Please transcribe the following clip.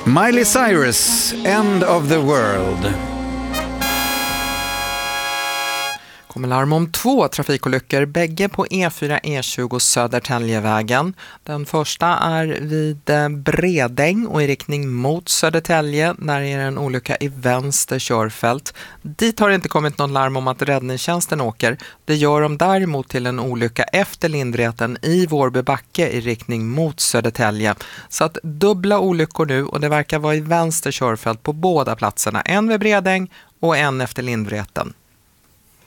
Miley Cyrus, End of the World. Kommer larm om 2 trafikolyckor, bägge på E4 E20 Södertäljevägen. Den första är vid Bredäng och i riktning mot Södertälje. Där är en olycka i vänster körfält. Dit har det inte kommit någon larm om att räddningstjänsten åker. Det gör de däremot till en olycka efter Lindreten i Vårbybacke i riktning mot Södertälje. Så att dubbla olyckor nu, och det verkar vara i vänster körfält på båda platserna. En vid Bredäng och en efter Lindvreten.